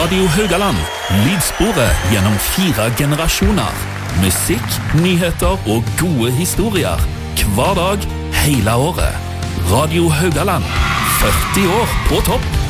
Radio Haugaland, lydsporet gjennom 4 generasjoner. Musikk, nyheter og gode historier. Hver dag, hele året. Radio Haugaland, 40 år på topp.